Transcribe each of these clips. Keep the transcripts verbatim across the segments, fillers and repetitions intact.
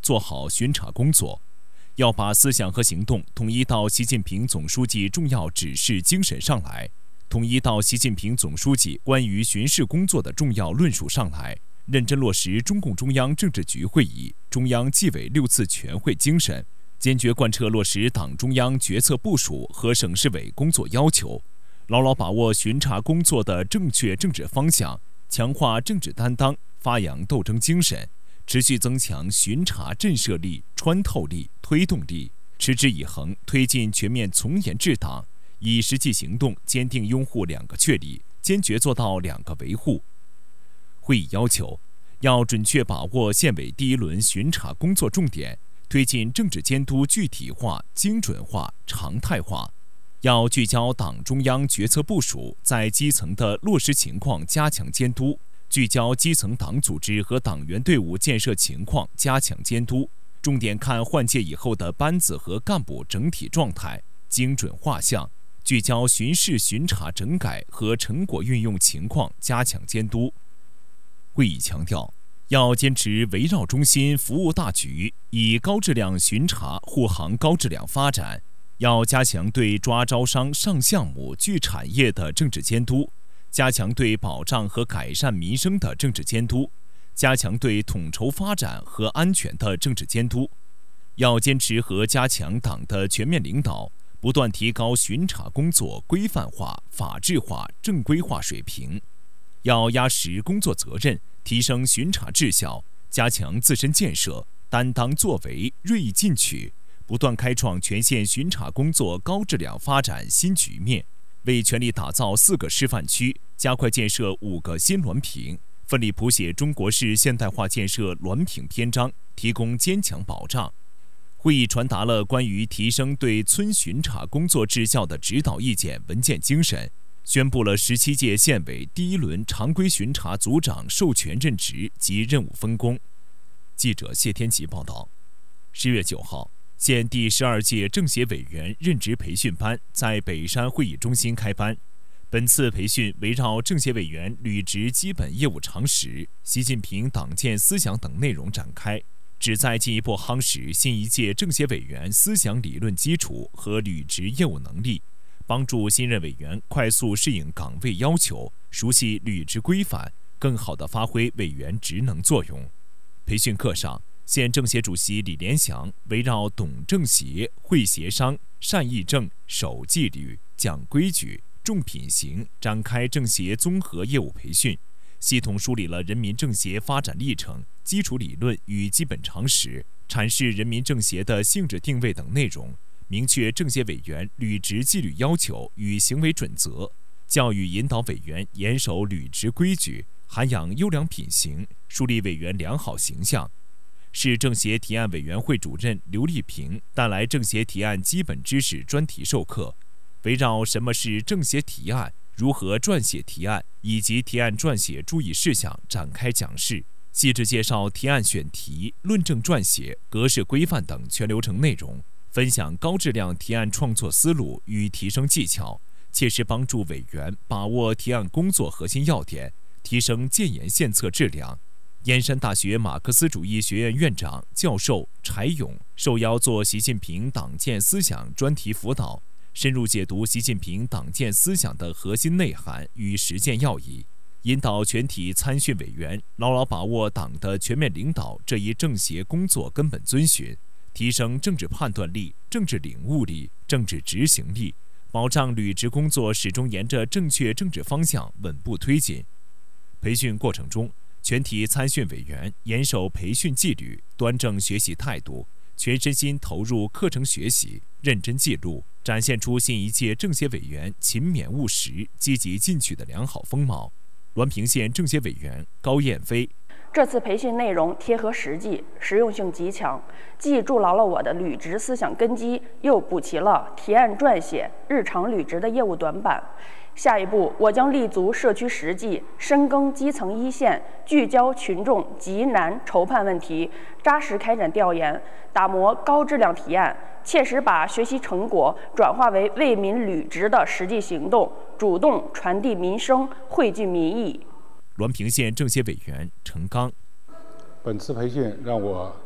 做好巡查工作，要把思想和行动统一到习近平总书记重要指示精神上来，统一到习近平总书记关于巡视工作的重要论述上来，认真落实中共中央政治局会议、中央纪委六次全会精神，坚决贯彻落实党中央决策部署和省市委工作要求，牢牢把握巡查工作的正确政治方向，强化政治担当，发扬斗争精神，持续增强巡查震慑力、穿透力、推动力，持之以恒推进全面从严治党，以实际行动坚定拥护两个确立，坚决做到两个维护。会议要求，要准确把握县委第一轮巡查工作重点，推进政治监督具体化、精准化、常态化。要聚焦党中央决策部署在基层的落实情况，加强监督；聚焦基层党组织和党员队伍建设情况，加强监督。重点看换届以后的班子和干部整体状态，精准画像。聚焦巡视巡查整改和成果运用情况，加强监督。会议强调，要坚持围绕中心服务大局，以高质量巡查护航高质量发展。要加强对抓招商、上项目、聚产业的政治监督，加强对保障和改善民生的政治监督，加强对统筹发展和安全的政治监督。要坚持和加强党的全面领导，不断提高巡查工作规范化、法治化、正规化水平。要压实工作责任，提升巡查质效，加强自身建设，担当作为，锐意进取，不断开创全县巡查工作高质量发展新局面，为全力打造四个示范区、加快建设五个新滦平、奋力谱写中国式现代化建设滦平篇章提供坚强保障。会议传达了关于提升对村巡查工作质效的指导意见文件精神，宣布了十七届县委第一轮常规巡查组长授权任职及任务分工。记者谢天吉报道。十月九号，县第十二届政协委员任职培训班在北山会议中心开班。本次培训围绕政协委员履职基本业务常识、习近平党建思想等内容展开，旨在进一步夯实新一届政协委员思想理论基础和履职业务能力，帮助新任委员快速适应岗位要求，熟悉履职规范，更好地发挥委员职能作用。培训课上，县政协主席李连祥围绕懂政协、会协商、善议政、守纪律、讲规矩、重品行展开政协综合业务培训，系统梳理了人民政协发展历程、基础理论与基本常识，阐释人民政协的性质定位等内容，明确政协委员履职纪律要求与行为准则，教育引导委员严守履职规矩，涵养优良品行，树立委员良好形象。市政协提案委员会主任刘丽萍带来政协提案基本知识专题授课，围绕什么是政协提案、如何撰写提案以及提案撰写注意事项展开讲示，细致介绍提案选题、论证撰写、格式规范等全流程内容，分享高质量提案创作思路与提升技巧，切实帮助委员把握提案工作核心要点，提升建言献策质量。燕山大学马克思主义学院院长、教授柴勇受邀做习近平党建思想专题辅导，深入解读习近平党建思想的核心内涵与实践要义，引导全体参训委员牢牢把握党的全面领导这一政协工作根本遵循，提升政治判断力、政治领悟力、政治执行力，保障履职工作始终沿着正确政治方向稳步推进。培训过程中，全体参训委员严守培训纪律，端正学习态度，全身心投入课程学习，认真记录，展现出新一届政协委员勤勉务实、积极进取的良好风貌。滦平县政协委员高燕飞： 这次培训内容贴合实际，实用性极强，既筑牢了我的履职思想根基，又补齐了提案撰写、日常履职的业务短板。下一步，我将立足社区实际，深耕基层一线，聚焦群众急难愁盼问题，扎实开展调研，打磨高质量提案，切实把学习成果转化为为民履职的实际行动，主动传递民生，汇聚民意。 滦平县政协委员程刚： 本次培训让我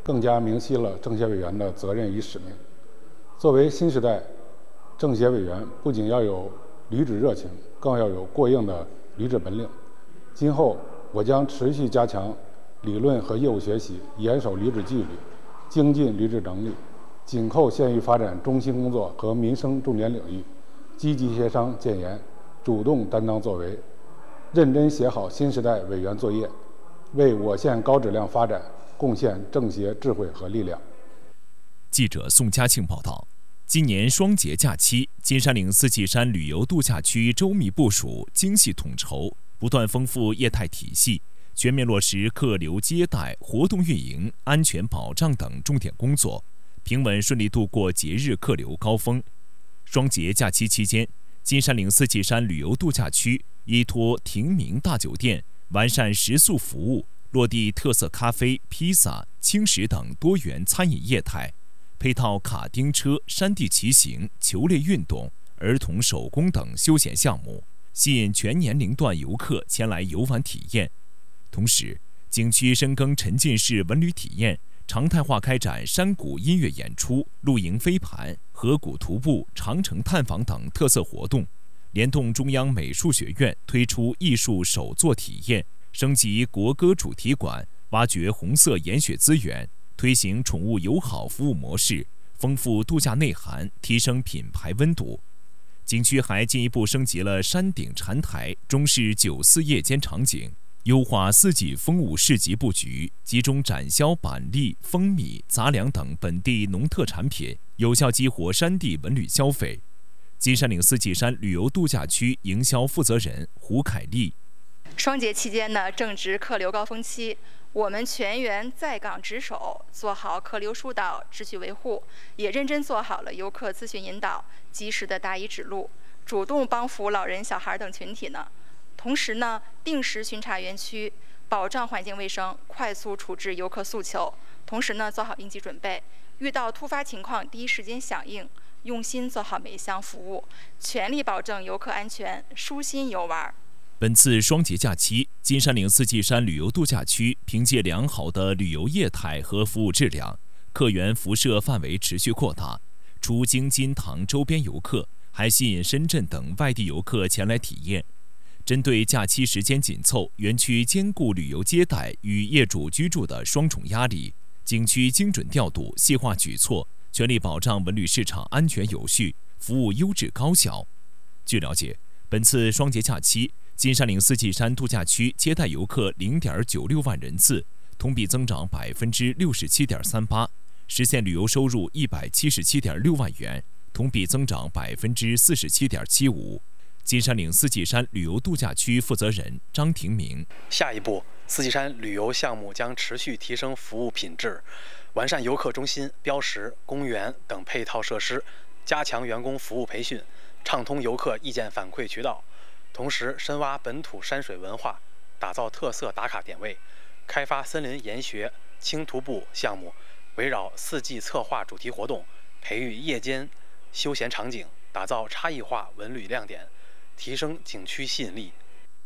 更加明晰了政协委员的责任与使命。作为新时代政协委员，不仅要有履职热情，更要有过硬的履职本领。今后我将持续加强理论和业务学习，严守履职纪律，精进履职能力，紧扣县域发展中心工作和民生重点领域，积极协商建言，主动担当作为，认真写好新时代委员作业，为我县高质量发展贡献政协智慧和力量。 记者宋佳庆报道。今年双节假期，金山岭四季山旅游度假区周密部署、精细统筹，不断丰富业态体系，全面落实客流接待、活动运营、安全保障等重点工作，平稳顺利度过节日客流高峰。双节假期期间，金山岭四季山旅游度假区依托庭明大酒店，完善食宿服务，落地特色咖啡、披萨、轻食等多元餐饮业态。配套卡丁车、山地骑行、球类运动、儿童手工等休闲项目，吸引全年龄段游客前来游玩体验。同时，景区深耕沉浸式文旅体验，常态化开展山谷音乐演出、露营飞盘、河谷徒步、长城探访等特色活动，联动中央美术学院推出艺术手作体验，升级国歌主题馆，挖掘红色研学资源。推行宠物友好服务模式，丰富度假内涵，提升品牌温度。景区还进一步升级了山顶禅台、中式酒肆夜间场景，优化四季风物市集布局，集中展销板栗、蜂蜜、杂粮等本地农特产品，有效激活山地文旅消费。金山岭四季山旅游度假区营销负责人胡凯丽： 双节期间呢，正值客流高峰期。我们全员在岗值守，做好客流疏导、秩序维护，也认真做好了游客咨询引导，及时的答疑指路，主动帮扶老人、小孩等群体呢。同时呢，定时巡查园区，保障环境卫生，快速处置游客诉求。同时呢，做好应急准备，遇到突发情况第一时间响应，用心做好每一项服务，全力保证游客安全，舒心游玩。 本次双节假期，金山岭四季山旅游度假区凭借良好的旅游业态和服务质量，客源辐射范围持续扩大。除京津唐周边游客，还吸引深圳等外地游客前来体验。针对假期时间紧凑、园区兼顾旅游接待与业主居住的双重压力，景区精准调度、细化举措，全力保障文旅市场安全有序，服务优质高效。据了解，本次双节假期，金山岭四季山度假区接待游客零点九六万人次，同比增长百分之六十七点三八，实现旅游收入一百七十七点六万元，同比增长百分之四十七点七五。金山岭四季山旅游度假区负责人张廷明： 下一步，四季山旅游项目将持续提升服务品质，完善游客中心、标识、公园等配套设施，加强员工服务培训，畅通游客意见反馈渠道。同时，深挖本土山水文化，打造特色打卡点位，开发森林研学、轻徒步项目，围绕四季策划主题活动，培育夜间休闲场景，打造差异化文旅亮点，提升景区吸引力。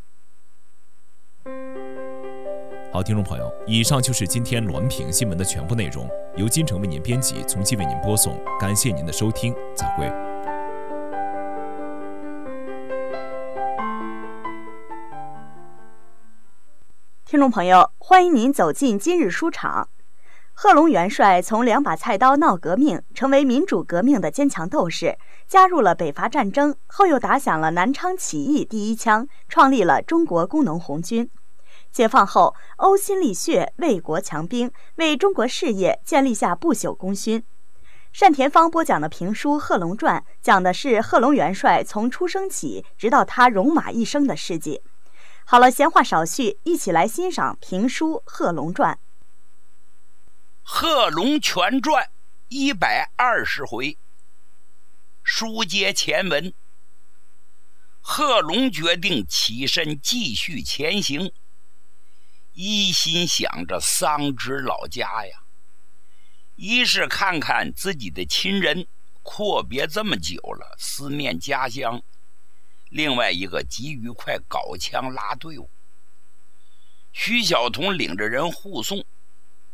好，听众朋友，以上就是今天滦平新闻的全部内容，由金城为您编辑，从期为您播送。感谢您的收听，再会。 听众朋友，欢迎您走进今日书场。贺龙元帅从两把菜刀闹革命，成为民主革命的坚强斗士，加入了北伐战争，后又打响了南昌起义第一枪，创立了中国工农红军。解放后，呕心沥血，为国强兵，为中国事业建立下不朽功勋。单田芳播讲的评书《贺龙传》，讲的是贺龙元帅从出生起直到他戎马一生的事迹。好了，闲话少叙，一起来欣赏评书《贺龙传》。 贺龙全传一百二十回，书接前文。贺龙决定起身继续前行，一心想着桑植老家呀，一是看看自己的亲人阔别这么久了，思念家乡；另外一个急于快搞枪拉队伍。徐晓彤领着人护送，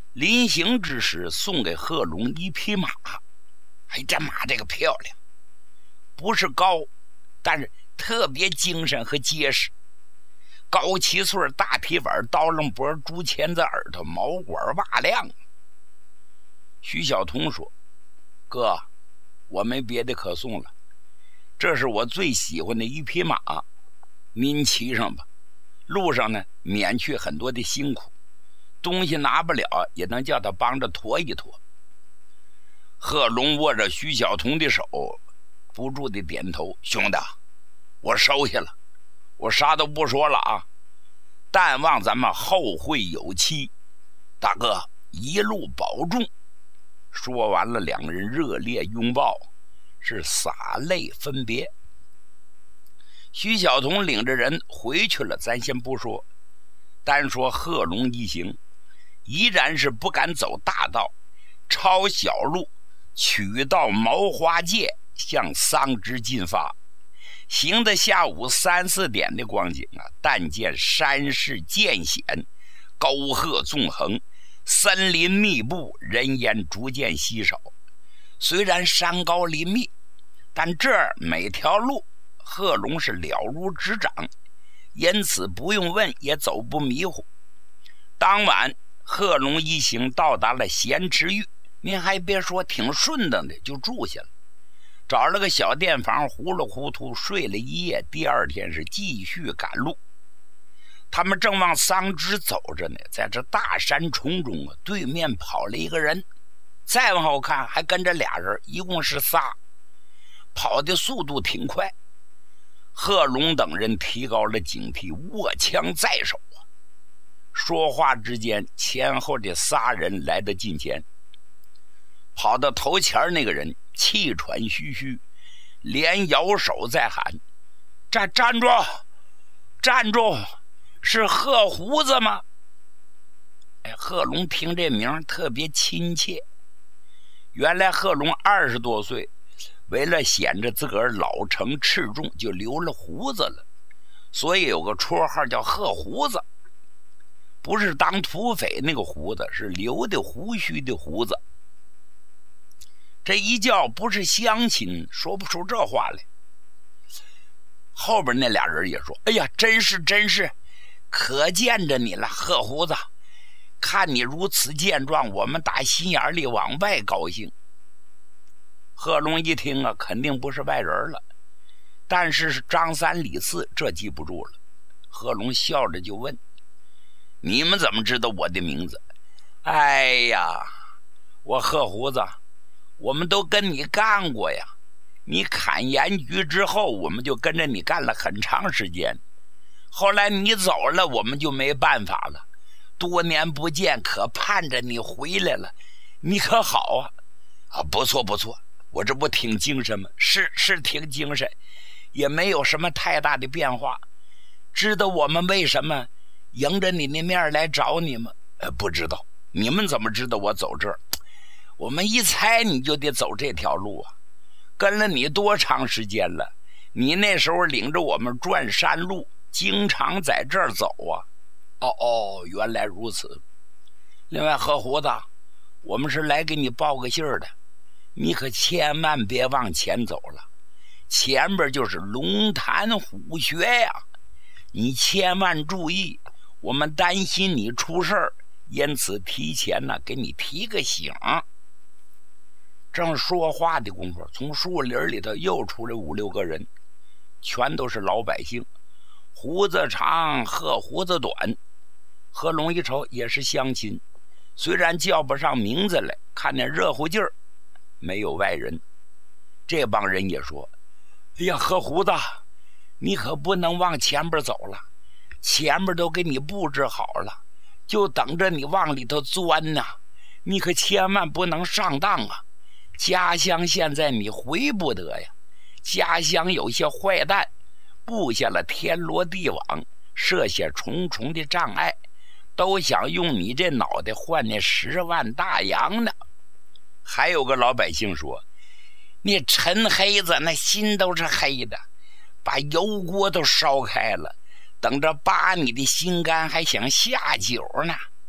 临行之时送给贺龙一匹马，哎，这马这个漂亮，不是高，但是特别精神和结实。高七岁，大皮碗，刀楞脖，竹钳子耳朵，毛管瓦亮。徐晓彤说：“哥，我没别的可送了，这是我最喜欢的一匹马，您骑上吧。路上呢，免去很多的辛苦，东西拿不了也能叫他帮着驮一驮。”贺龙握着徐晓彤的手，不住地点头：“兄弟，我收下了，我啥都不说了啊，但望咱们后会有期，大哥一路保重。”说完了，两人热烈拥抱，是洒泪分别。徐晓彤领着人回去了，咱先不说，单说贺龙一行依然是不敢走大道，抄小路取到毛花界，向桑植进发。行的下午三四点的光景啊，但见山势渐险，沟壑纵横，森林密布，人烟逐渐稀少。虽然山高林密，但这儿每条路贺龙是了如指掌，因此不用问也走不迷糊。当晚贺龙一行到达了咸池峪，您还别说，挺顺当的，就住下了，找了个小店房，糊里糊涂睡了一夜。第二天是继续赶路。他们正往桑植走着呢，在这大山丛中啊，对面跑了一个人，再往后看还跟着俩人，一共是仨，跑的速度挺快。贺龙等人提高了警惕，握枪在手啊。说话之间，前后的仨人来到近前。跑到头前那个人气喘吁吁，连摇手在喊：“站站住，站住！是贺胡子吗？”哎，贺龙听这名特别亲切。原来贺龙二十多岁，为了显着自个儿老成持重，就留了胡子了，所以有个绰号叫贺胡子。不是当土匪那个胡子，是留的胡须的胡子。这一叫不是乡亲，说不出这话来。后边那俩人也说：“哎呀，真是真是，可见着你了，贺胡子。看你如此健壮，我们打心眼里往外高兴。”贺龙一听啊，肯定不是外人了，但是是张三李四，这记不住了。贺龙笑着就问：“你们怎么知道我的名字？”“哎呀，我贺胡子，我们都跟你干过呀。你砍盐局之后，我们就跟着你干了很长时间。后来你走了，我们就没办法了。多年不见，可盼着你回来了。你可好啊？”“啊，不错不错，我这不挺精神吗？是是挺精神，也没有什么太大的变化。知道我们为什么迎着你的面来找你吗？”“呃，不知道。你们怎么知道我走这儿？”“我们一猜你就得走这条路啊，跟了你多长时间了？你那时候领着我们转山路，经常在这儿走啊。”“哦哦，原来如此。另外，贺胡子，我们是来给你报个信儿的，你可千万别往前走了，前边就是龙潭虎穴呀，你千万注意，我们担心你出事儿，因此提前呢给你提个醒。”正说话的功夫，从树林里头又出来五六个人，全都是老百姓，胡子长，贺胡子短。贺龙一瞅也是乡亲，虽然叫不上名字来，看那热乎劲儿，没有外人。这帮人也说：“哎呀，贺胡子，你可不能往前边走了，前面都给你布置好了，就等着你往里头钻呢。你可千万不能上当啊！家乡现在你回不得呀，家乡有些坏蛋布下了天罗地网，设下重重的障碍，都想用你这脑袋换那十万大洋呢。”还有个老百姓说：“那陈黑子那心都是黑的，把油锅都烧开了，等着扒你的心肝，还想下酒呢。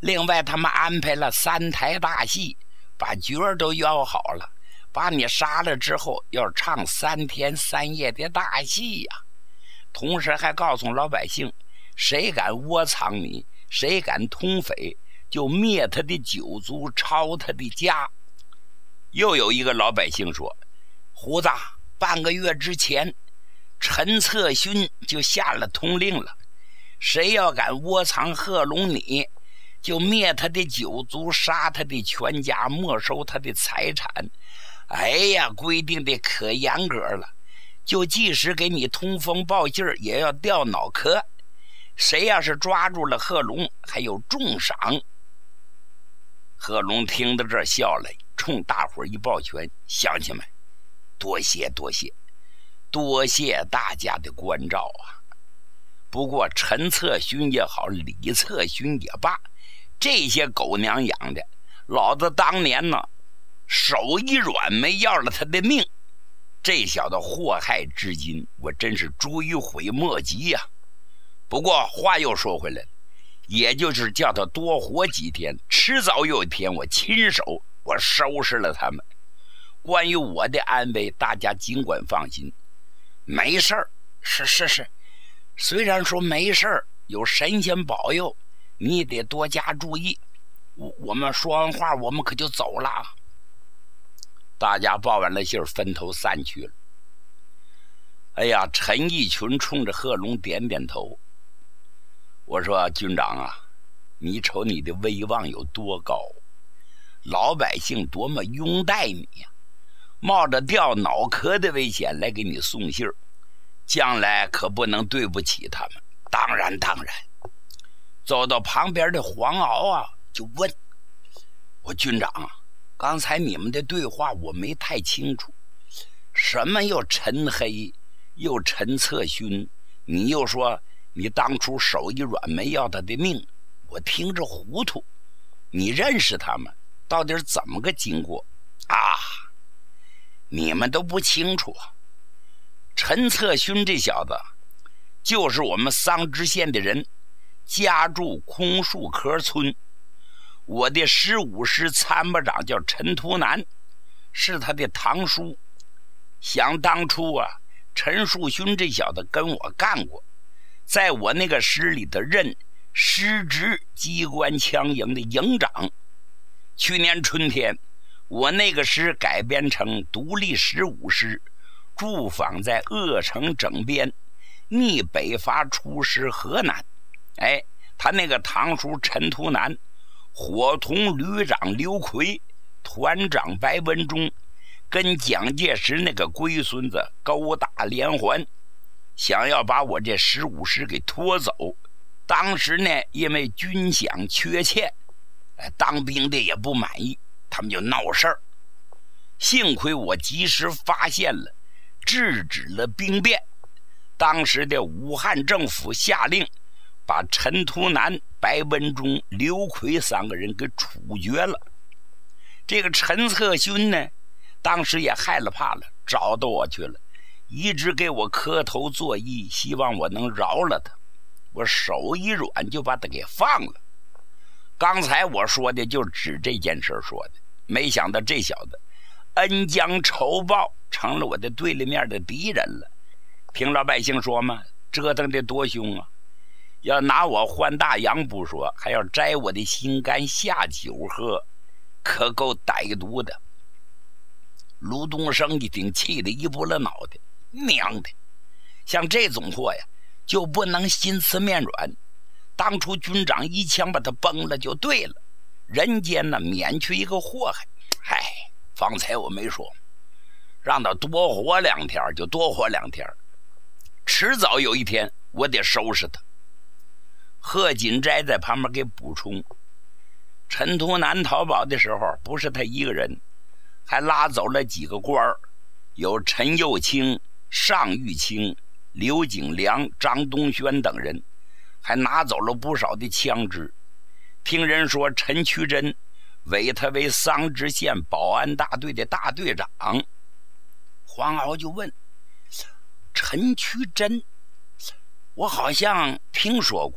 另外他们安排了三台大戏，把角儿都邀好了，把你杀了之后要唱三天三夜的大戏呀、啊。同时还告诉老百姓，谁敢窝藏你，谁敢通匪，就灭他的九族，抄他的家。又有一个老百姓说，胡子，半个月之前陈策勋就下了通令了，谁要敢窝藏贺龙你，就灭他的九族，杀他的全家，没收他的财产。哎呀，规定的可严格了，就即使给你通风报信儿，也要掉脑壳。谁要是抓住了贺龙，还有重赏。贺龙听到这儿笑了，冲大伙儿一抱拳，乡亲们，多谢多谢，多谢大家的关照啊！不过陈策勋也好，李策勋也罢，这些狗娘养的，老子当年呢手一软没要了他的命，这小子祸害至今，我真是追悔莫及呀、啊！不过话又说回来了，也就是叫他多活几天，迟早有一天我亲手我收拾了他们。关于我的安危，大家尽管放心，没事儿。是是是，虽然说没事儿，有神仙保佑，你得多加注意。我我们说完话，我们可就走了。大家报完了信，分头散去了。哎呀，陈义群冲着贺龙点点头。我说，军长啊，你瞅你的威望有多高，老百姓多么拥戴你呀、啊，冒着掉脑壳的危险来给你送信儿，将来可不能对不起他们。当然当然。走到旁边的黄鳌啊，就问我，军长啊，刚才你们的对话我没太清楚，什么又陈黑又陈策勋，你又说你当初手一软没要他的命，我听着糊涂。你认识他们，到底怎么个经过啊？你们都不清楚啊。陈策勋这小子就是我们桑植县的人，家住空树壳村。我的十五师参谋长叫陈图南，是他的堂叔。想当初啊，陈树勋这小子跟我干过，在我那个师里头任师职机关枪营的营长。去年春天，我那个师改编成独立十五师，驻防在鄂城整边，逆北伐出师河南。哎，他那个堂叔陈图南，伙同旅长刘奎、团长白文忠，跟蒋介石那个龟孙子勾打连环，想要把我这十五师给拖走。当时呢，因为军饷缺欠，当兵的也不满意，他们就闹事儿。幸亏我及时发现了，制止了兵变。当时的武汉政府下令把陈图南、白文忠、刘奎三个人给处决了。这个陈策勋呢，当时也害了怕了，找到我去了，一直给我磕头作揖，希望我能饶了他。我手一软就把他给放了。刚才我说的就指这件事说的，没想到这小子恩将仇报，成了我的对立面的敌人了。听老百姓说嘛，折腾的多凶啊！要拿我换大洋不说，还要摘我的心肝下酒喝，可够歹毒的。卢东升一听，气得一拨了脑袋，娘的，像这种货呀，就不能心慈面软。当初军长一枪把他崩了就对了，人间呢免去一个祸害。嗨，方才我没说，让他多活两天就多活两天，迟早有一天我得收拾他。贺锦斋在旁边给补充，陈图南逃跑的时候不是他一个人，还拉走了几个官儿，有陈幼卿、尚玉清、刘景良、张东轩等人，还拿走了不少的枪支。听人说陈渠珍委他为桑植县保安大队的大队长。黄鳌就问，陈渠珍我好像听说过，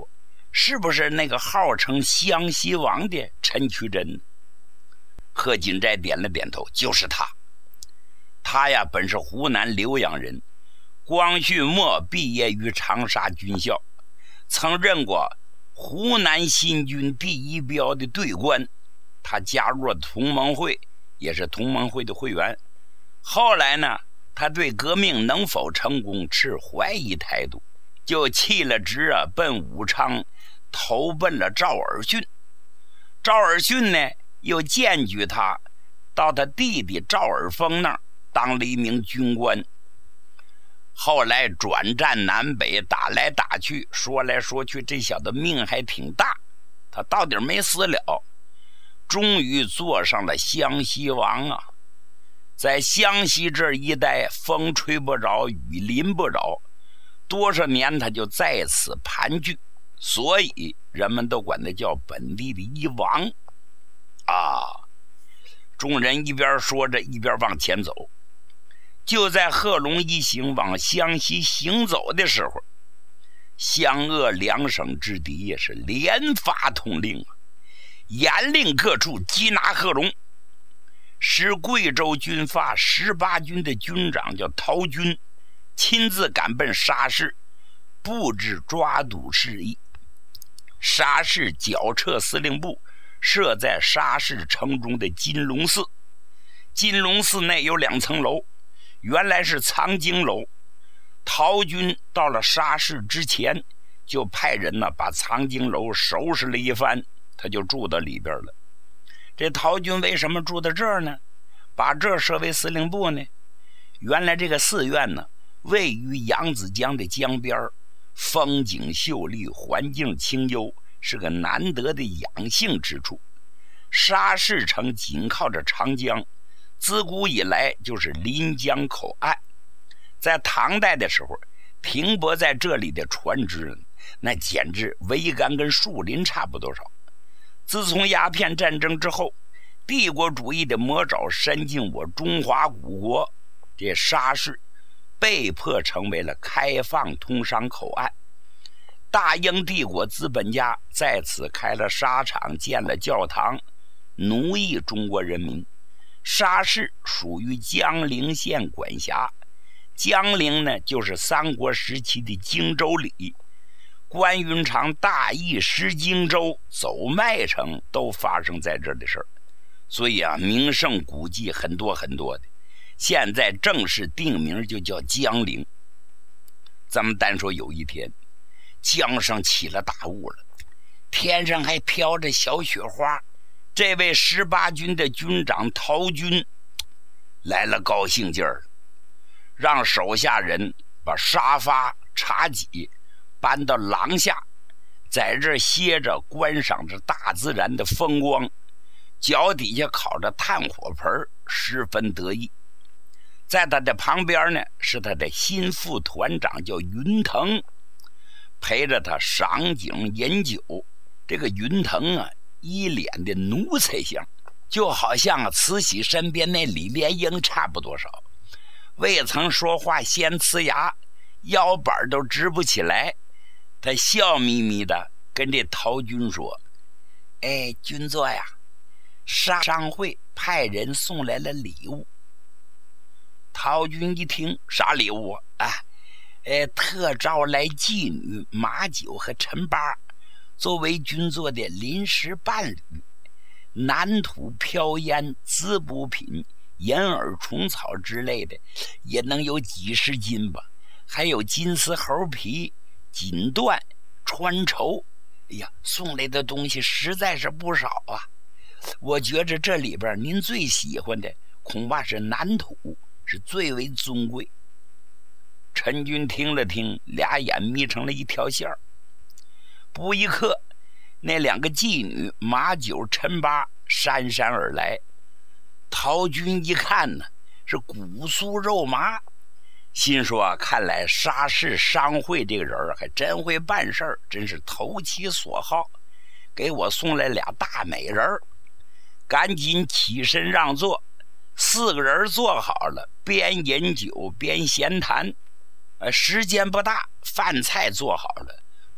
是不是那个号称湘西王的陈渠珍？贺锦斋点了点头，就是他。他呀，本是湖南浏阳人，光绪末毕业于长沙军校，曾任过湖南新军第一标的队官。他加入了同盟会，也是同盟会的会员。后来呢，他对革命能否成功持怀疑态度，就弃了职啊，奔武昌投奔了赵尔巽。赵尔巽呢，又荐举他到他弟弟赵尔丰那儿当了一名军官。后来转战南北，打来打去，说来说去，这小子命还挺大，他到底没死了，终于做上了湘西王啊。在湘西这一带，风吹不着，雨淋不着，多少年他就在此盘踞，所以人们都管他叫本地的一王啊。众人一边说着，一边往前走。就在贺龙一行往湘西行走的时候，湘鄂两省之敌也是连发通令啊，严令各处缉拿贺龙。使贵州军阀十八军的军长叫陶军，亲自赶奔沙市，布置抓捕事宜。沙市剿撤司令部设在沙市城中的金龙寺，金龙寺内有两层楼，原来是藏经楼。陶军到了沙市之前，就派人呢把藏经楼收拾了一番，他就住到里边了。这陶军为什么住到这儿呢？把这儿设为司令部呢？原来这个寺院呢，位于扬子江的江边，风景秀丽，环境清幽，是个难得的养性之处。沙市城紧靠着长江，自古以来就是临江口岸。在唐代的时候，停泊在这里的船只，那简直桅杆跟树林差不多少。自从鸦片战争之后，帝国主义的魔爪伸进我中华古国，这沙市被迫成为了开放通商口岸。大英帝国资本家在此开了沙场，建了教堂，奴役中国人民。沙市属于江陵县管辖，江陵呢就是三国时期的荆州里。关云长大意失荆州，走麦城，都发生在这儿的事儿，所以啊，名胜古迹很多很多的。现在正式定名就叫江陵。咱们单说有一天，江上起了大雾了，天上还飘着小雪花。这位十八军的军长陶军来了高兴劲儿，让手下人把沙发茶几搬到廊下，在这歇着，观赏着大自然的风光，脚底下烤着炭火盆，十分得意。在他的旁边呢，是他的心腹团长叫云腾，陪着他赏景饮酒。这个云腾啊，一脸的奴才相，就好像慈禧身边那李莲英差不多少，未曾说话先呲牙，腰板都直不起来。他笑眯眯的跟这陶军说：“哎，军座呀，沙商会派人送来了礼物。”陶军一听，啥礼物啊？啊，呃，特招来妓女马九和陈八，作为军座的临时伴侣。南土飘烟、滋补品、银耳虫草之类的，也能有几十斤吧。还有金丝猴皮、锦缎、穿绸，哎呀，送来的东西实在是不少啊！我觉着这里边您最喜欢的恐怕是南土，是最为尊贵。陈军听了听，俩眼眯成了一条线儿。不一刻，那两个妓女马九、陈八姗姗而来。陶军一看呢，是骨酥肉麻，心说啊，看来沙市商会这个人还真会办事儿，真是投其所好，给我送来俩大美人儿。赶紧起身让座，四个人坐好了，边饮酒边闲谈。呃，时间不大，饭菜做好了，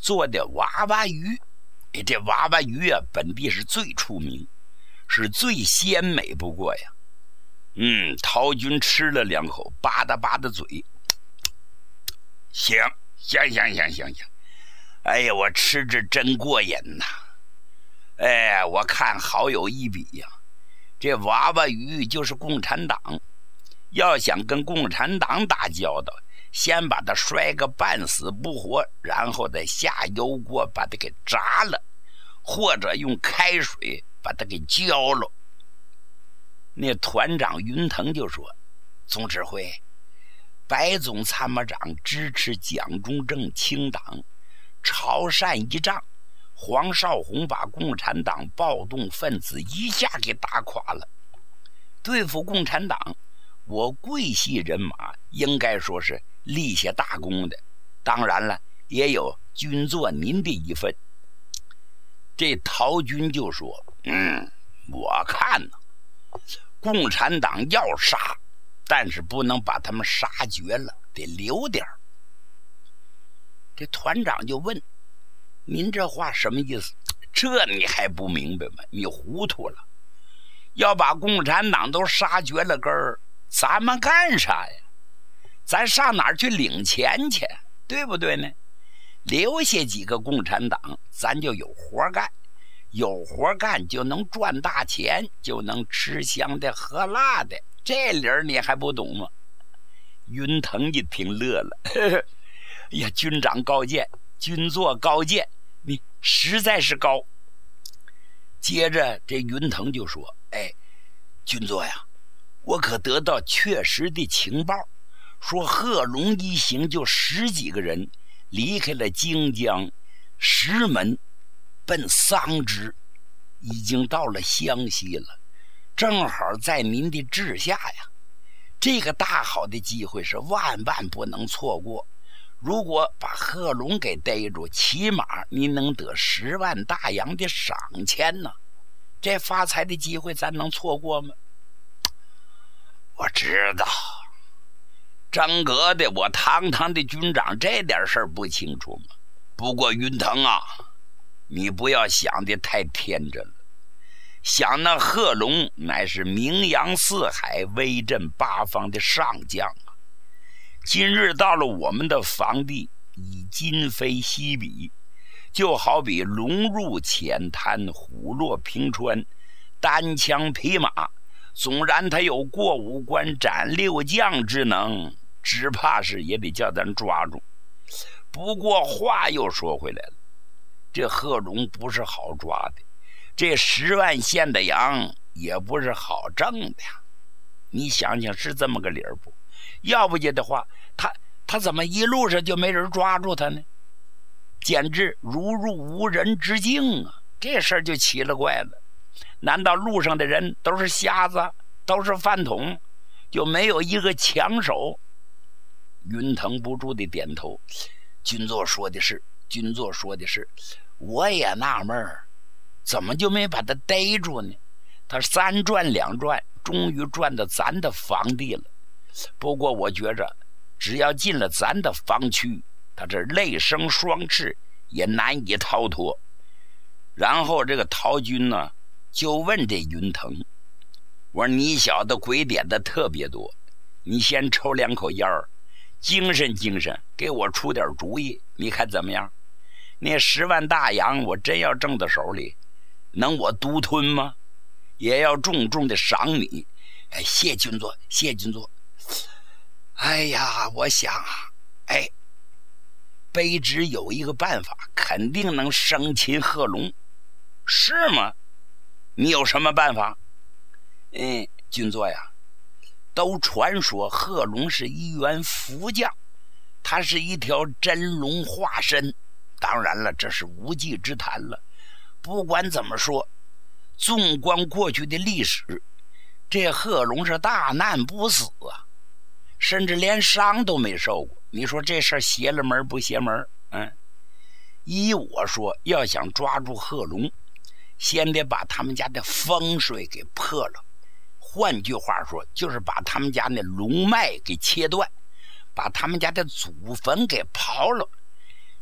做的娃娃鱼。哎，这娃娃鱼啊，本地是最出名，是最鲜美不过呀。嗯，陶军吃了两口，吧嗒吧嗒嘴。行行行行行行，哎呀，我吃着真过瘾呐！哎，我看好有一比呀。这娃娃鱼就是共产党，要想跟共产党打交道，先把它摔个半死不活，然后再下油锅把它给炸了，或者用开水把它给浇了。那团长云腾就说：“总指挥，白总参谋长支持蒋中正清党，潮汕一仗，黄绍竑把共产党暴动分子一下给打垮了。对付共产党，我桂系人马应该说是立下大功的，当然了，也有军座您的一份。”这陶军就说：“嗯，我看呢，共产党要杀，但是不能把他们杀绝了，得留点儿。”这团长就问：“您这话什么意思？这你还不明白吗？你糊涂了。要把共产党都杀绝了根儿，咱们干啥呀？咱上哪儿去领钱去？对不对呢？留下几个共产党，咱就有活干，有活干就能赚大钱，就能吃香的喝辣的。这理儿你还不懂吗？”云腾一听乐了，呵呵，哎呀，军长高见，军座高见，你实在是高。接着这云腾就说：“哎，军座呀，我可得到确实的情报，说贺龙一行就十几个人离开了荆江石门，奔桑植，已经到了湘西了，正好在您的治下呀。这个大好的机会是万万不能错过。如果把贺龙给逮住，起码您能得十万大洋的赏钱呢。这发财的机会咱能错过吗？”“我知道，张格的我堂堂的军长这点事儿不清楚吗？不过云腾啊，你不要想的太天真了。想那贺龙乃是名扬四海、威震八方的上将啊！今日到了我们的防地，已今非昔比，就好比龙入浅滩，虎落平川，单枪匹马，纵然他有过五关斩六将之能，只怕是也得叫咱抓住。不过话又说回来了，这贺龙不是好抓的，这十万县的羊也不是好挣的呀。你想想是这么个理儿不？要不然的话，他他怎么一路上就没人抓住他呢？简直如入无人之境啊！这事儿就奇了怪了。难道路上的人都是瞎子，都是饭桶，就没有一个强手？云腾不住的点头。军座说的是，军座说的是，我也纳闷儿，怎么就没把他逮住呢？他三转两转，终于转到咱的房地了。不过我觉着，只要进了咱的房区，他这泪生双翅也难以逃脱。然后这个陶军呢，就问这云腾：“我说你小子鬼点的特别多，你先抽两口烟儿，精神精神，给我出点主意，你看怎么样？那十万大洋我真要挣到手里，能我独吞吗？也要重重的赏你。哎，谢军座，谢军座。哎呀，我想啊，哎，卑职有一个办法，肯定能生擒贺龙。是吗？你有什么办法？嗯，军座呀，都传说贺龙是一员福将，他是一条真龙化身。当然了，这是无稽之谈了。不管怎么说，纵观过去的历史，这贺龙是大难不死啊，甚至连伤都没受过。你说这事儿邪了门不邪门？嗯，依我说，要想抓住贺龙，先得把他们家的风水给破了。换句话说，就是把他们家那龙脉给切断，把他们家的祖坟给刨了。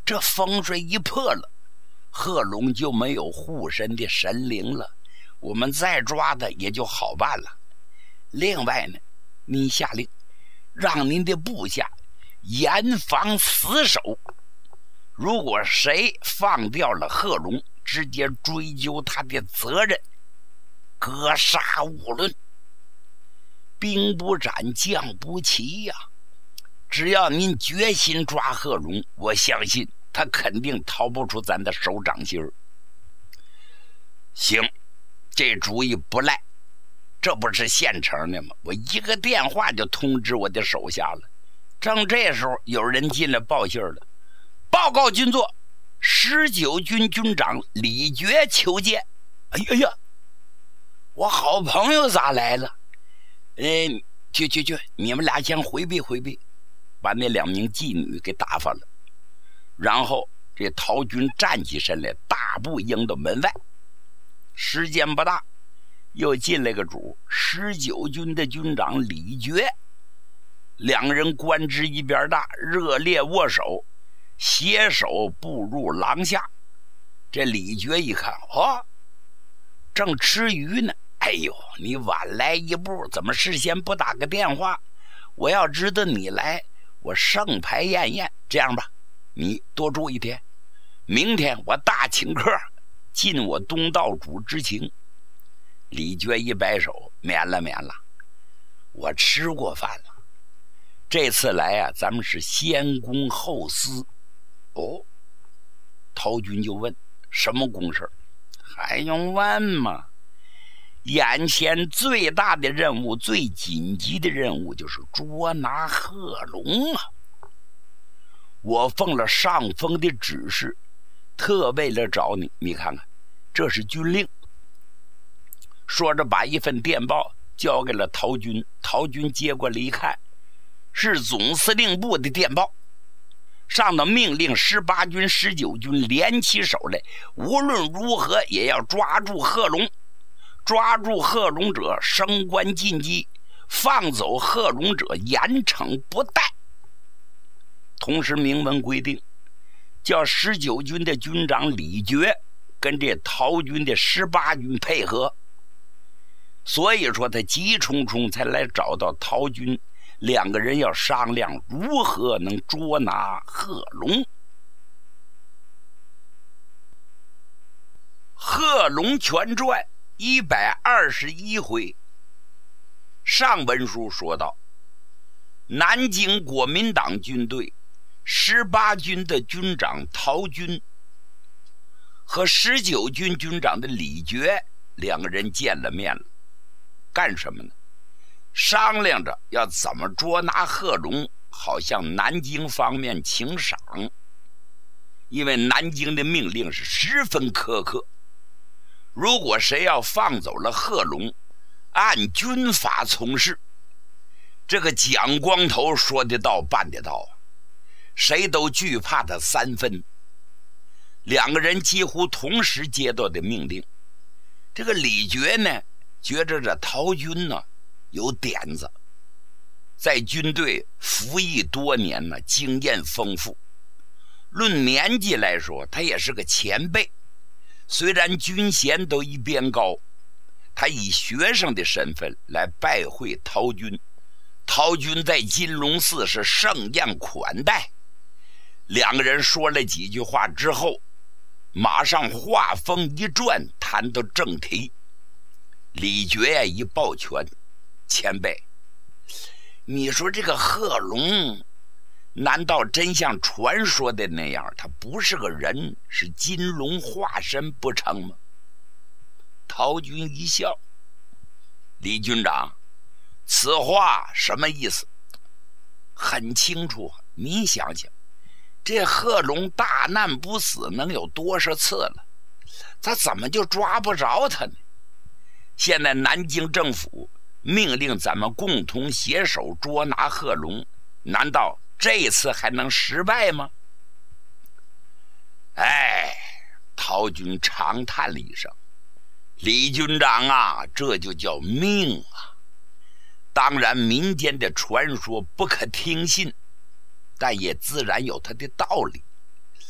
这风水一破了，贺龙就没有护身的神灵了，我们再抓的也就好办了。另外呢，您下令让您的部下严防死守，如果谁放掉了贺龙，直接追究他的责任，格杀勿论。兵不斩将不齐呀、啊！只要您决心抓贺龙，我相信他肯定逃不出咱的手掌心儿。行，这主意不赖，这不是现成的吗？我一个电话就通知我的手下了。正这时候，有人进来报信了，报告军座，十九军军长李觉求见。哎呀哎呀，我好朋友咋来了？嗯，去去去，你们俩先回避回避，把那两名妓女给打发了。然后这陶军站起身来，大步迎到门外。时间不大，又进来个主，十九军的军长李觉。两人官职一边大，热烈握手，携手步入廊下。这李觉一看，哦，正吃鱼呢。哎呦，你晚来一步，怎么事先不打个电话？我要知道你来，我盛牌宴宴。这样吧，你多住一天，明天我大请客，尽我东道主之情。李觉一摆手，免了免了，我吃过饭了。这次来啊，咱们是先公后私。哦，陶军就问，什么公事？还用问吗？眼前最大的任务，最紧急的任务就是捉拿贺龙啊！我奉了上峰的指示，特为了找你。你看看，这是军令。说着，把一份电报交给了陶军。陶军接过来一看，是总司令部的电报，上头命令十八军、十九军联起手来，无论如何也要抓住贺龙。抓住贺龙者升官晋级，放走贺龙者严惩不贷。同时明文规定，叫十九军的军长李觉跟这陶军的十八军配合。所以说他急冲冲才来找到陶军，两个人要商量如何能捉拿贺龙。贺龙全传一百二十一回，上文书说到，南京国民党军队十八军的军长陶军和十九军军长的李觉两个人见了面了，干什么呢？商量着要怎么捉拿贺龙，好向南京方面请赏。因为南京的命令是十分苛刻，如果谁要放走了贺龙，按军法从事。这个蒋光头说得到办得到，谁都惧怕他三分。两个人几乎同时接到的命令。这个李觉呢，觉着这陶军呢有点子，在军队服役多年呢，经验丰富。论年纪来说，他也是个前辈。虽然军衔都一边高，他以学生的身份来拜会陶军。陶军在金龙寺是盛宴款待。两个人说了几句话之后，马上话锋一转，谈到正题。李觉呀一抱拳，前辈，你说这个贺龙难道真像传说的那样，他不是个人，是金龙化身不成吗？陶军一笑，李军长，此话什么意思？很清楚，你想想，这贺龙大难不死能有多少次了？他怎么就抓不着他呢？现在南京政府命令咱们共同携手捉拿贺龙，难道这次还能失败吗？哎，陶军长叹了一声，李军长啊，这就叫命啊！当然民间的传说不可听信，但也自然有它的道理。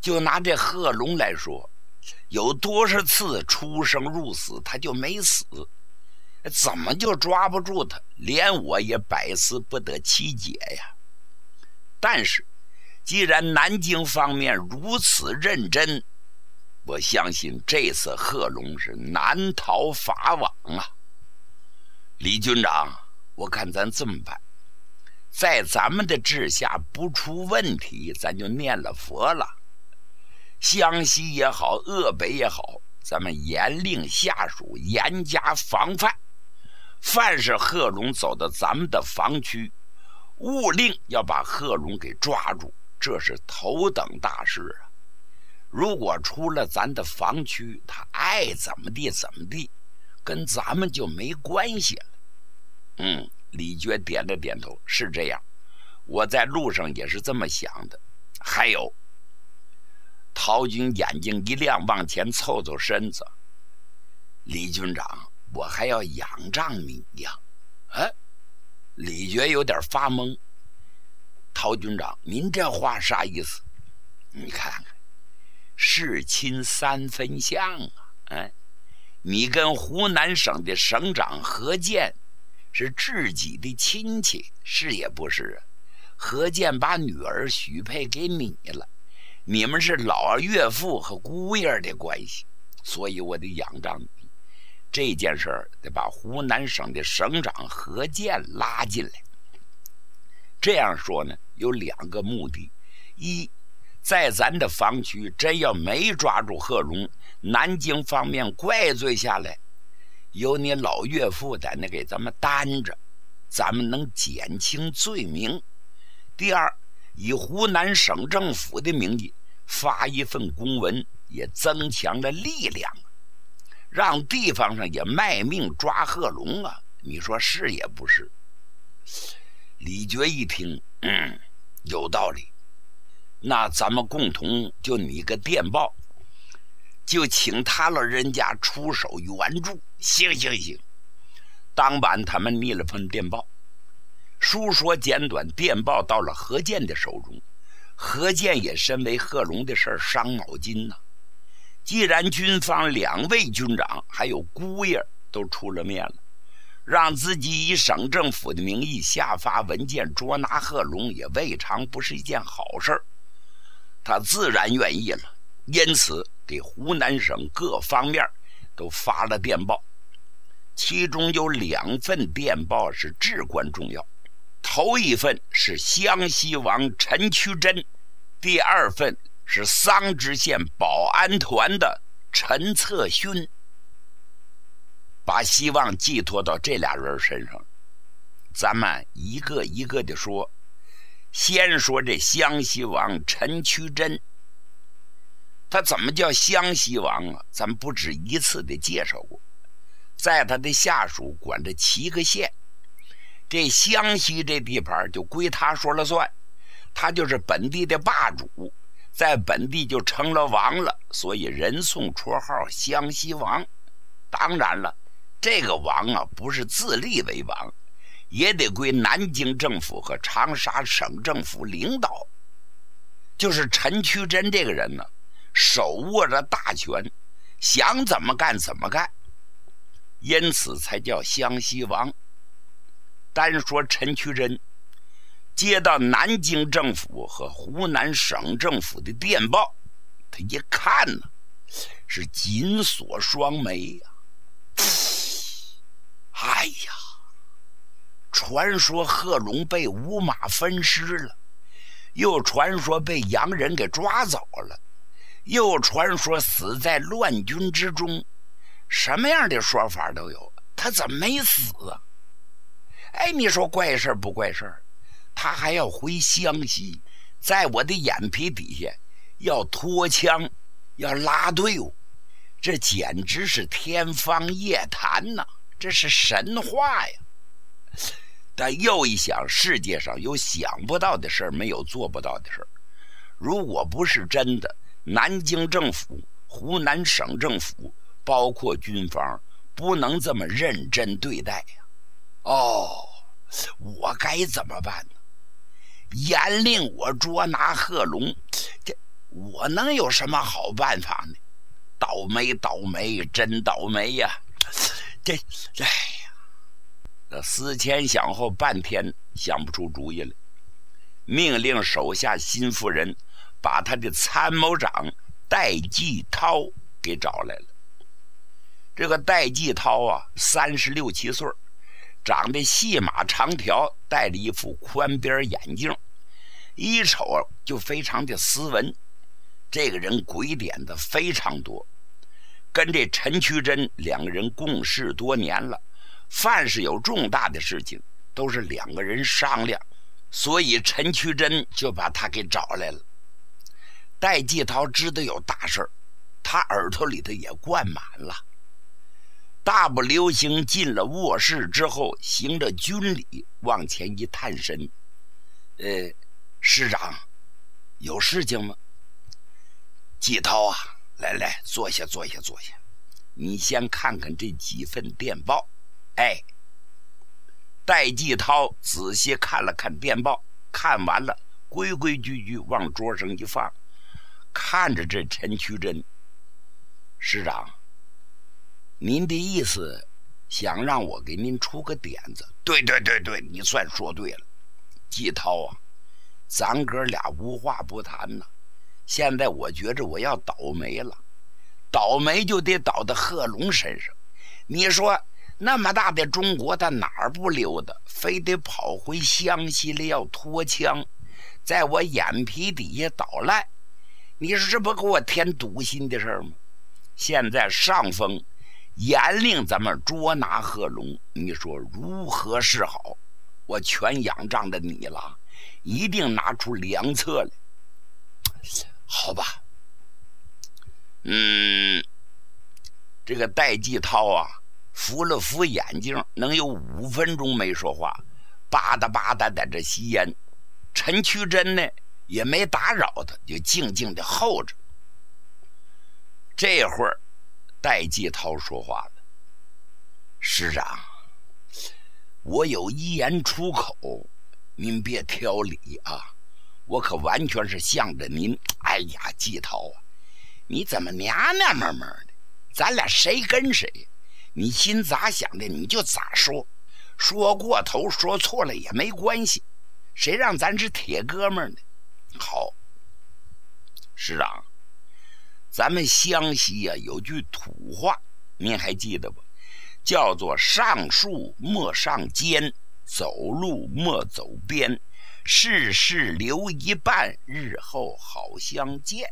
就拿这贺龙来说，有多少次出生入死他就没死，怎么就抓不住他？连我也百思不得其解呀。但是既然南京方面如此认真，我相信这次贺龙是难逃法网啊。李军长，我看咱这么办，在咱们的治下不出问题，咱就念了佛了。湘西也好，鄂北也好，咱们严令下属严加防范，凡是贺龙走到咱们的防区，务令要把贺龙给抓住，这是头等大事啊。如果出了咱的防区，他爱怎么地怎么地，跟咱们就没关系了。嗯，李觉点了点头，是这样，我在路上也是这么想的。还有，陶军眼睛一亮，往前凑凑身子，李军长，我还要仰仗你呀。啊，李觉有点发懵。陶军长，您这话啥意思？你看看，事亲三分像啊！哎，你跟湖南省的省长何健是自己的亲戚，是也不是啊？何健把女儿许配给你了，你们是老岳父和姑爷的关系，所以我得仰仗你。这件事儿得把湖南省的省长何健拉进来。这样说呢，有两个目的：一，在咱的防区真要没抓住贺龙，南京方面怪罪下来，由你老岳父在那给咱们担着，咱们能减轻罪名。第二，以湖南省政府的名义发一份公文，也增强了力量，让地方上也卖命抓贺龙啊！你说是也不是？李觉一听，嗯，有道理。那咱们共同就拟个电报，就请他老人家出手援助。行行行。当晚他们拟了份电报，书说简短，电报到了何健的手中。何健也身为贺龙的事儿伤脑筋呢、啊。既然军方两位军长还有姑爷都出了面了，让自己以省政府的名义下发文件捉拿贺龙，也未尝不是一件好事儿。他自然愿意了，因此给湖南省各方面都发了电报，其中有两份电报是至关重要。头一份是湘西王陈渠珍，第二份是桑植县保安团的陈策勋，把希望寄托到这俩人身上。咱们一个一个的说，先说这湘西王陈渠珍。他怎么叫湘西王啊？咱们不止一次的介绍过，在他的下属管着七个县，这湘西这地盘就归他说了算，他就是本地的霸主，在本地就成了王了，所以人送绰号湘西王。当然了，这个王啊不是自立为王，也得归南京政府和长沙省政府领导。就是陈渠珍这个人呢，手握着大权，想怎么干怎么干，因此才叫湘西王。单说陈渠珍接到南京政府和湖南省政府的电报，他一看呢，是紧锁双眉呀、啊！哎呀，传说贺龙被五马分尸了，又传说被洋人给抓走了，又传说死在乱军之中，什么样的说法都有，他怎么没死啊？哎，你说怪事不怪事？他还要回湘西，在我的眼皮底下要拖枪，要拉队伍，这简直是天方夜谭呐、啊！这是神话呀！但又一想，世界上有想不到的事儿，没有做不到的事儿。如果不是真的，南京政府、湖南省政府，包括军方，不能这么认真对待呀。哦，我该怎么办呢？严令我捉拿贺龙，这我能有什么好办法呢？倒霉倒霉，真倒霉呀！这，哎呀，这思前想后半天想不出主意来，命令手下心腹人把他的参谋长戴季涛给找来了。这个戴季涛啊，三十六七岁，长得细马长条，戴着一副宽边眼镜，一瞅就非常的斯文。这个人鬼点子非常多，跟这陈渠珍两个人共事多年了，凡是有重大的事情都是两个人商量，所以陈渠珍就把他给找来了。戴季涛知道有大事，他耳朵里头也灌满了。大步流星进了卧室之后，行着军礼往前一探身，呃，师长，有事情吗？季涛啊，来来，坐下坐下坐下，你先看看这几份电报。哎，戴季涛仔细看了看电报，看完了规规矩矩往桌上一放，看着这陈渠珍，师长，您的意思想让我给您出个点子？对对对对，你算说对了。季涛啊，咱哥俩无话不谈呢，现在我觉着我要倒霉了，倒霉就得倒到贺龙身上。你说那么大的中国，他哪儿不溜达，非得跑回湘西来要拖枪，在我眼皮底下捣烂？你说这不给我添堵心的事儿吗？现在上峰严令咱们捉拿贺龙，你说如何是好？我全仰仗着你了，一定拿出良策来。好吧，嗯，这个戴季涛啊，扶了扶眼睛，能有五分钟没说话，吧嗒吧嗒在这吸烟。陈渠珍呢也没打扰他，就静静的候着。这会儿戴季涛说话了：“师长，我有一言出口，您别挑理啊。我可完全是向着您。哎呀，季涛啊，你怎么娘娘们们的？咱俩谁跟谁？你心咋想的你就咋说，说过头说错了也没关系，谁让咱是铁哥们呢？好，师长，咱们湘西呀、啊、有句土话，您还记得不？叫做上树莫上尖，走路莫走边，世事留一半，日后好相见。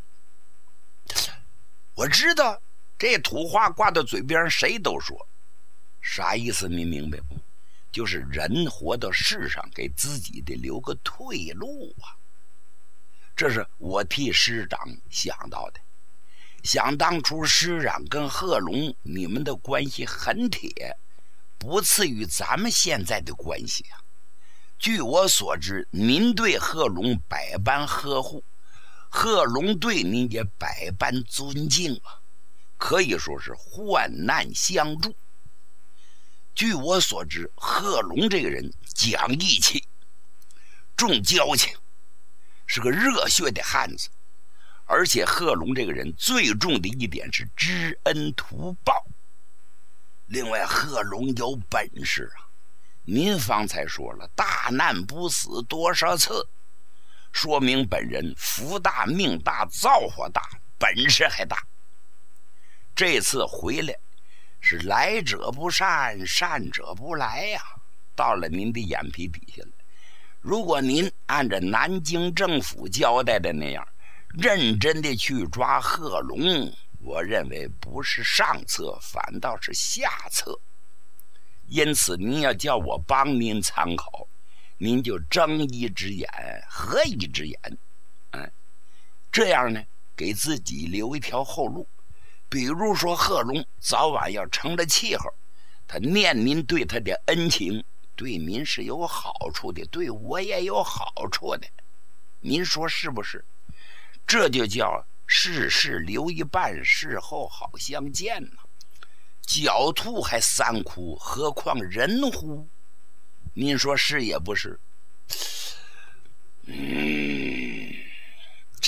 我知道这土话挂到嘴边谁都说，啥意思您明白不？就是人活到世上给自己得留个退路啊。这是我替师长想到的。想当初师长跟贺龙你们的关系很铁，不次于咱们现在的关系啊。据我所知，您对贺龙百般呵护，贺龙对您也百般尊敬啊，可以说是患难相助。据我所知，贺龙这个人讲义气，重交情，是个热血的汉子。而且贺龙这个人最重的一点是知恩图报。另外，贺龙有本事啊，您方才说了大难不死多少次，说明本人福大命大造化大，本事还大。这次回来是来者不善，善者不来呀、啊，到了您的眼皮底下了。如果您按照南京政府交代的那样认真的去抓贺龙，我认为不是上策，反倒是下策。因此您要叫我帮您参考，您就睁一只眼合一只眼，嗯，这样呢给自己留一条后路。比如说贺龙早晚要成了气候，他念您对他的恩情，对您是有好处的，对我也有好处的，您说是不是？这就叫世事留一半，事后好相见呢。狡兔还三窟，何况人乎？您说是也不是？嗯，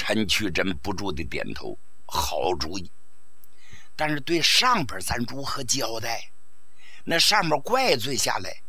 陈渠珍不住的点头，好主意。但是对上边咱如何交代？那上面怪罪下来，